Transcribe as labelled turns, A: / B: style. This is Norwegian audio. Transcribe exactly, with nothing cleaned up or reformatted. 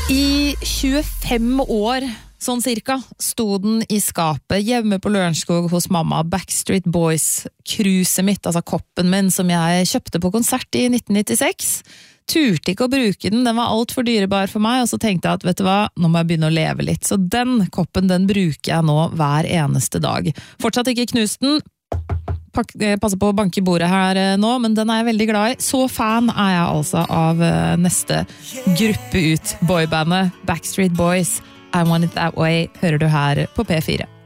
A: I tjuefem år, sånn cirka, sto den i skapet hjemme på Lørenskog hos mamma. Backstreet Boys, cruiset mitt, altså koppen min, som jeg kjøpte på konsert i nitten nittiseks. Turte ikke å bruke den, den var alt for dyrebar for meg, og så tenkte jeg at, vet du hva, nå må jeg begynne å leve litt. Så den koppen, den bruker jeg nå hver eneste dag. Fortsatt ikke knust den, passer på å banke i bordet her nå, men den er jeg veldig glad i. Så fan er jeg altså av neste gruppe ut, boybandet Backstreet Boys. I Want It That Way hører du her på P fire.